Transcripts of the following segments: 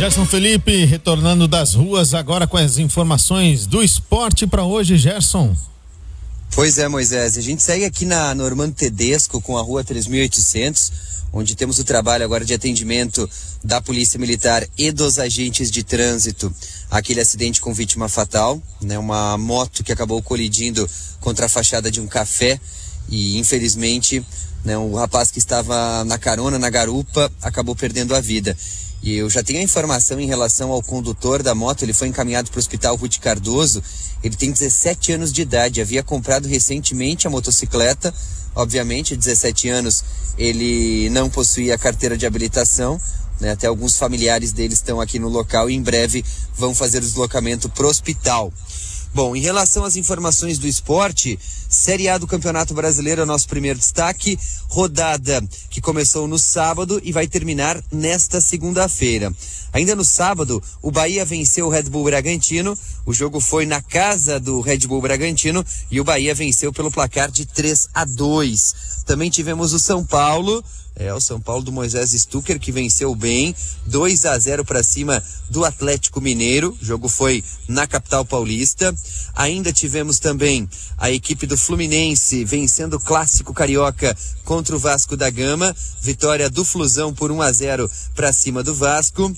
Gerson Felipe retornando das ruas agora com as informações do esporte para hoje, Gerson. Pois é, Moisés, a gente segue aqui na Normando Tedesco com a rua 3800, onde temos o trabalho agora de atendimento da Polícia Militar e dos agentes de trânsito. Aquele acidente com vítima fatal, né? Uma moto que acabou colidindo contra a fachada de um café e infelizmente, né, o rapaz que estava na carona, na garupa, acabou perdendo a vida. E eu já tenho a informação em relação ao condutor da moto. Ele foi encaminhado para o Hospital Ruth Cardoso. Ele tem 17 anos de idade, havia comprado recentemente a motocicleta. Obviamente, 17 anos, ele não possuía carteira de habilitação, né? Até alguns familiares dele estão aqui no local e em breve vão fazer o deslocamento para o hospital. Bom, em relação às informações do esporte, Série A do Campeonato Brasileiro é o nosso primeiro destaque, rodada que começou no sábado e vai terminar nesta segunda-feira. Ainda no sábado, o Bahia venceu o Red Bull Bragantino, o jogo foi na casa do Red Bull Bragantino e o Bahia venceu pelo placar de 3-2. Também tivemos o São Paulo do Moisés Stucker, que venceu bem, 2-0 para cima do Atlético Mineiro. O jogo foi na capital paulista. Ainda tivemos também a equipe do Fluminense vencendo o clássico carioca contra o Vasco da Gama. Vitória do Flusão por 1-0 para cima do Vasco.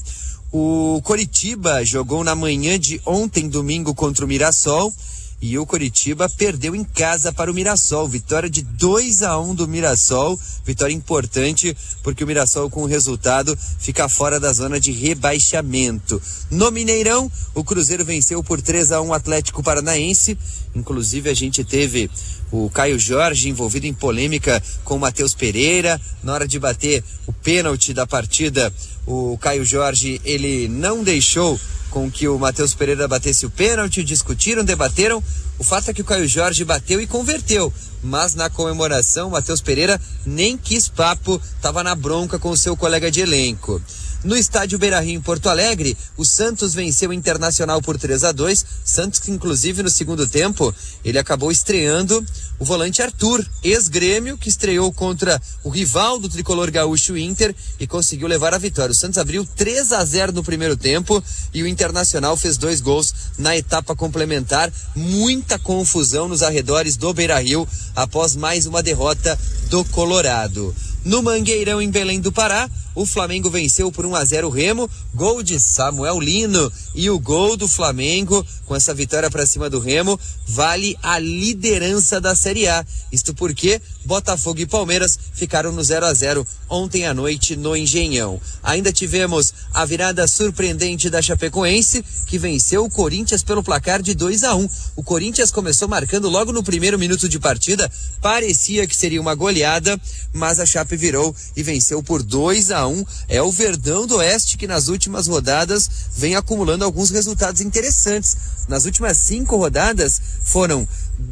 O Coritiba jogou na manhã de ontem, domingo, contra o Mirassol. E o Coritiba perdeu em casa para o Mirassol, vitória de 2-1 do Mirassol, vitória importante porque o Mirassol com o resultado fica fora da zona de rebaixamento. No Mineirão, o Cruzeiro venceu por 3-1 o Atlético Paranaense, inclusive a gente teve o Caio Jorge envolvido em polêmica com o Matheus Pereira, na hora de bater o pênalti da partida, o Caio Jorge, ele não deixou com que o Matheus Pereira batesse o pênalti, discutiram, debateram. O fato é que o Caio Jorge bateu e converteu, mas na comemoração o Matheus Pereira nem quis papo, estava na bronca com o seu colega de elenco. No estádio Beira-Rio em Porto Alegre, o Santos venceu o Internacional por 3-2, Santos que inclusive no segundo tempo, ele acabou estreando o volante Arthur, ex-Grêmio, que estreou contra o rival do tricolor gaúcho Inter e conseguiu levar a vitória. O Santos abriu 3-0 no primeiro tempo e o Internacional fez 2 gols na etapa complementar. Muita confusão nos arredores do Beira-Rio após mais uma derrota do Colorado. No Mangueirão, em Belém do Pará, o Flamengo venceu por 1-0 o Remo, gol de Samuel Lino, e o gol do Flamengo, com essa vitória para cima do Remo, vale a liderança da Série A. Isto porque Botafogo e Palmeiras ficaram no 0-0 ontem à noite no Engenhão. Ainda tivemos a virada surpreendente da Chapecoense, que venceu o Corinthians pelo placar de 2-1. O Corinthians começou marcando logo no primeiro minuto de partida, parecia que seria uma goleada, mas a Chape virou e venceu por 2-1. É o Verdão do Oeste que nas últimas rodadas vem acumulando alguns resultados interessantes. Nas últimas 5 rodadas foram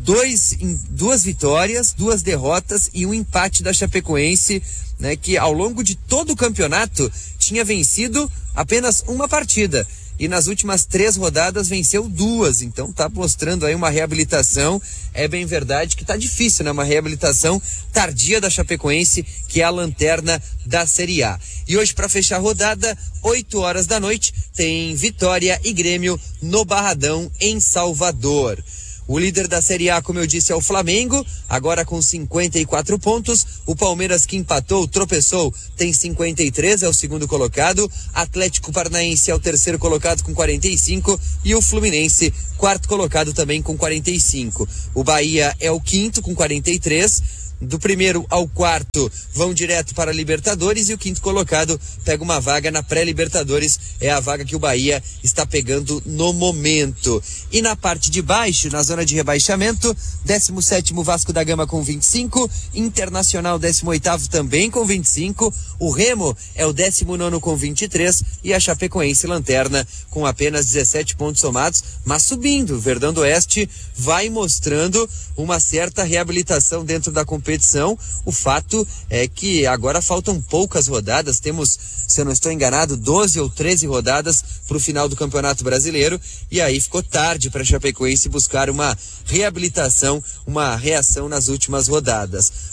2 vitórias, 2 derrotas e um empate da Chapecoense, né, que ao longo de todo o campeonato tinha vencido apenas uma partida. E nas últimas 3 rodadas venceu 2, então tá mostrando aí uma reabilitação. É bem verdade que tá difícil, né? Uma reabilitação tardia da Chapecoense, que é a lanterna da Série A. E hoje, para fechar a rodada, 8 horas da noite, tem Vitória e Grêmio no Barradão, em Salvador. O líder da Série A, como eu disse, é o Flamengo, agora com 54 pontos. O Palmeiras, que empatou, tropeçou, tem 53, é o segundo colocado. Atlético Paranaense é o terceiro colocado com 45 e o Fluminense, quarto colocado também com 45. O Bahia é o quinto com 43. Do primeiro ao quarto vão direto para a Libertadores e o quinto colocado pega uma vaga na pré-Libertadores, é a vaga que o Bahia está pegando no momento. E na parte de baixo, na zona de rebaixamento, 17º Vasco da Gama com 25, Internacional 18º também com 25, o Remo é o 19º com 23 e a Chapecoense lanterna com apenas 17 pontos somados, mas subindo. O Verdão do Oeste vai mostrando uma certa reabilitação dentro da competição. O fato é que agora faltam poucas rodadas, temos, se eu não estou enganado, 12 ou 13 rodadas para o final do Campeonato Brasileiro, e aí ficou tarde para a Chapecoense buscar uma reabilitação, uma reação nas últimas rodadas.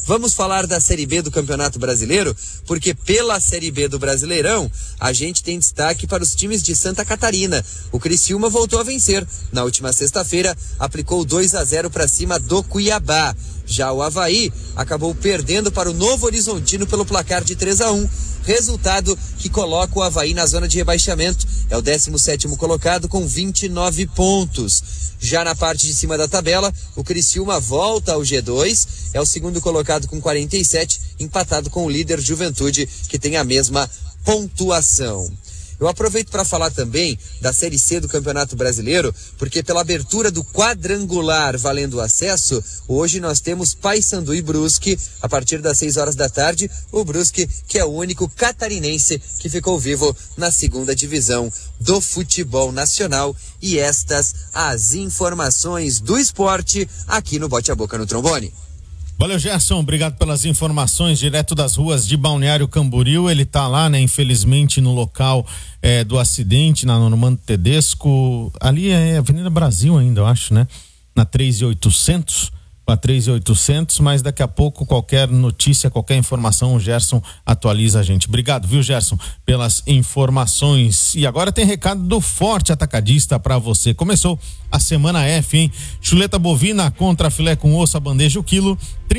Vamos falar da Série B do Campeonato Brasileiro, porque pela Série B do Brasileirão, a gente tem destaque para os times de Santa Catarina. O Criciúma voltou a vencer. Na última sexta-feira, aplicou 2-0 para cima do Cuiabá. Já o Avaí acabou perdendo para o Novo Horizontino pelo placar de 3-1. Resultado que coloca o Avaí na zona de rebaixamento. É o 17º colocado com 29 pontos. Já na parte de cima da tabela, o Criciúma volta ao G2. É o segundo colocado com 47, empatado com o líder Juventude, que tem a mesma pontuação. Eu aproveito para falar também da Série C do Campeonato Brasileiro, porque pela abertura do quadrangular valendo o acesso, hoje nós temos Paysandu e Brusque, a partir das 6 horas da tarde, o Brusque, que é o único catarinense que ficou vivo na segunda divisão do futebol nacional. E estas as informações do esporte aqui no Bote a Boca no Trombone. Valeu, Gerson, obrigado pelas informações direto das ruas de Balneário Camboriú. Ele tá lá, né, infelizmente no local do acidente, na Normando Tedesco, ali é Avenida Brasil ainda, eu acho, né, na 3.800, com a 3.800, mas daqui a pouco qualquer notícia, qualquer informação, o Gerson atualiza a gente. Obrigado, viu, Gerson, pelas informações. E agora tem recado do Forte Atacadista para você. Começou a semana F, hein? Chuleta bovina contra filé com osso a bandeja o quilo,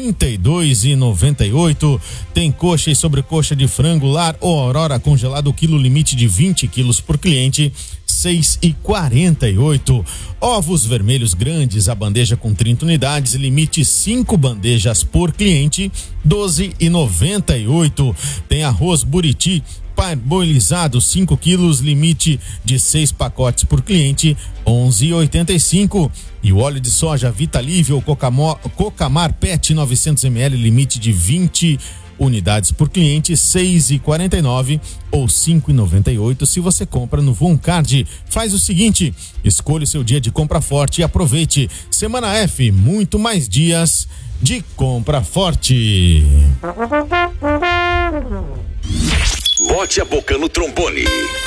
R$32,98. Tem coxa e sobrecoxa de frango lar ou Aurora congelado o quilo, limite de 20 quilos por cliente, R$6,48. Ovos vermelhos grandes, a bandeja com 30 unidades, limite 5 bandejas por cliente, R$12,98. Tem arroz buriti parboilizado 5 quilos, limite de 6 pacotes por cliente, R$11,85. E o óleo de soja Vitalívio ou Cocamar Pet 900 ml, limite de 20 unidades por cliente, R$6,49 ou R$5,98 se você compra no Voncard. Faz o seguinte, escolha o seu dia de compra forte e aproveite. Semana F, muito mais dias de compra forte. Bote a Boca no Trombone.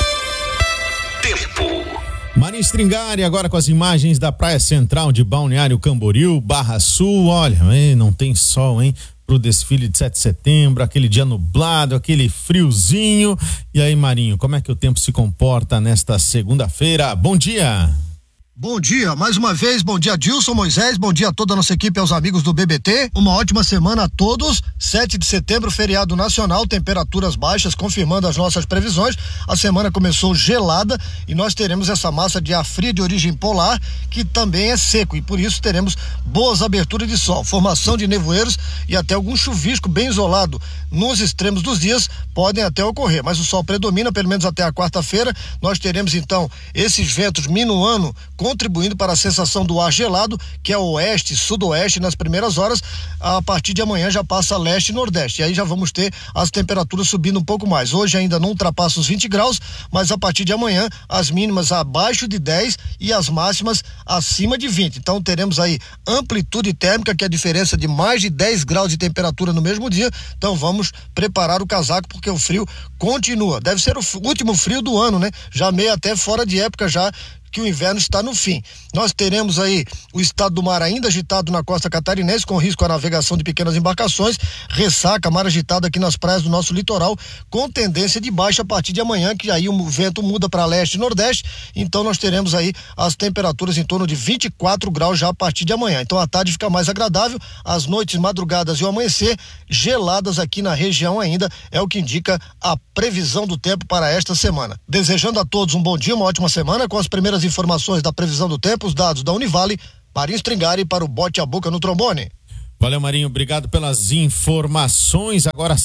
Tempo. Marinho Stringari agora com as imagens da praia central de Balneário Camboriú, Barra Sul. Olha, não tem sol, hein? Pro desfile de 7 de setembro, aquele dia nublado, aquele friozinho. E aí, Marinho, como é que o tempo se comporta nesta segunda-feira? Bom dia! Bom dia, mais uma vez, bom dia Dilson, Moisés, bom dia a toda a nossa equipe e aos amigos do BBT, uma ótima semana a todos. 7 de setembro, feriado nacional, temperaturas baixas, confirmando as nossas previsões. A semana começou gelada e nós teremos essa massa de ar fria de origem polar, que também é seco, e por isso teremos boas aberturas de sol, formação de nevoeiros e até algum chuvisco bem isolado nos extremos dos dias podem até ocorrer, mas o sol predomina, pelo menos até a quarta-feira. Nós teremos então esses ventos minuano contribuindo para a sensação do ar gelado, que é oeste, sudoeste nas primeiras horas. A partir de amanhã já passa leste e nordeste, e aí já vamos ter as temperaturas subindo um pouco mais. Hoje ainda não ultrapassa os 20 graus, mas a partir de amanhã as mínimas abaixo de 10 e as máximas acima de 20. Então teremos aí amplitude térmica, que é a diferença de mais de 10 graus de temperatura no mesmo dia. Então vamos preparar o casaco, porque o frio continua. Deve ser o último frio do ano, né? Já meio até fora de época, já que o inverno está no fim. Nós teremos aí o estado do mar ainda agitado na costa catarinense, com risco à navegação de pequenas embarcações, ressaca, mar agitado aqui nas praias do nosso litoral, com tendência de baixa a partir de amanhã, que aí o vento muda para leste e nordeste. Então nós teremos aí as temperaturas em torno de 24 graus já a partir de amanhã. Então a tarde fica mais agradável, as noites, madrugadas e o amanhecer geladas aqui na região ainda, é o que indica a previsão do tempo para esta semana. Desejando a todos um bom dia, uma ótima semana, com as primeiras informações da previsão do tempo, os dados da Univale. Marinho Stringari para o Bote a Boca no Trombone. Valeu, Marinho, obrigado pelas informações. Agora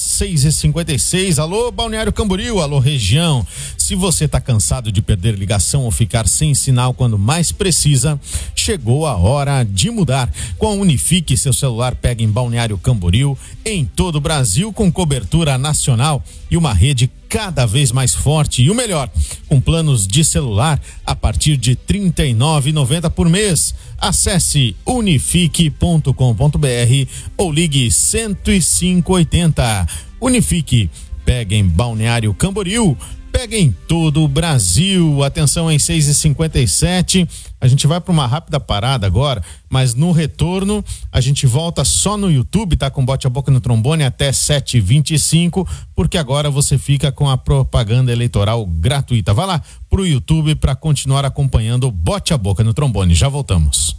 6h56. Alô, Balneário Camboriú, alô, região. Se você tá cansado de perder ligação ou ficar sem sinal quando mais precisa, chegou a hora de mudar. Com a Unifique, seu celular pega em Balneário Camboriú, em todo o Brasil, com cobertura nacional e uma rede cada vez mais forte. E o melhor, com planos de celular a partir de R$ 39,90 por mês. Acesse unifique.com.br ou ligue 10580. Unifique, pega em Balneário Camboriú, pega pega em todo o Brasil. Atenção, em 6h57. A gente vai para uma rápida parada agora, mas no retorno a gente volta só no YouTube, tá? Com Bote a Boca no Trombone até 7h25, porque agora você fica com a propaganda eleitoral gratuita. Vai lá pro YouTube para continuar acompanhando o Bote a Boca no Trombone. Já voltamos.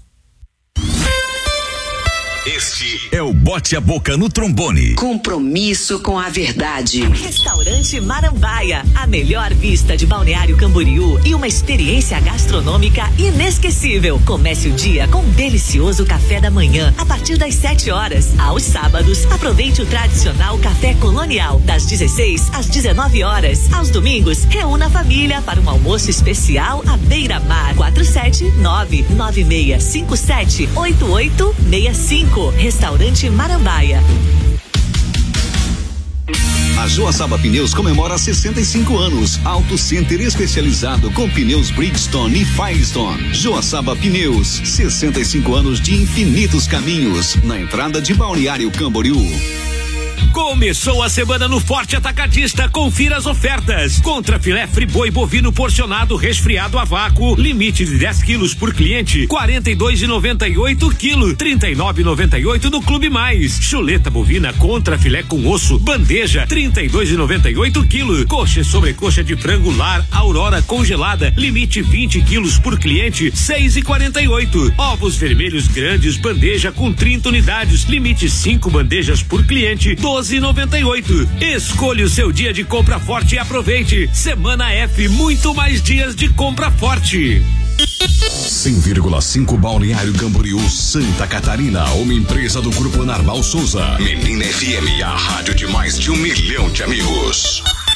Este é o Bote a Boca no Trombone. Compromisso com a verdade. Restaurante Marambaia, a melhor vista de Balneário Camboriú e uma experiência gastronômica inesquecível. Comece o dia com um delicioso café da manhã a partir das 7 horas. Aos sábados, aproveite o tradicional café colonial das 16 às 19 horas. Aos domingos, reúna a família para um almoço especial à beira-mar. 47996578865. Restaurante Marambaia. A Joaçaba Pneus comemora 65 anos. Auto Center especializado com pneus Bridgestone e Firestone. Joaçaba Pneus, 65 anos de infinitos caminhos. Na entrada de Balneário Camboriú. Começou a semana no Forte Atacadista. Confira as ofertas. Contra filé friboi bovino porcionado resfriado a vácuo, limite de 10 quilos por cliente, R$42,98 quilo, R$39,98 no Clube Mais. Chuleta bovina contra filé com osso, bandeja, R$32,98 quilo. Coxa e sobrecoxa de frango lar Aurora congelada, limite 20 quilos por cliente, R$6,48. Ovos vermelhos grandes, bandeja com 30 unidades, limite 5 bandejas por cliente, R$12,98. Escolha o seu dia de compra forte e aproveite. Semana F, muito mais dias de compra forte. 100,5 Balneário Camboriú, Santa Catarina, uma empresa do Grupo Narval Souza. Menina FM, a rádio de mais de 1 milhão de amigos.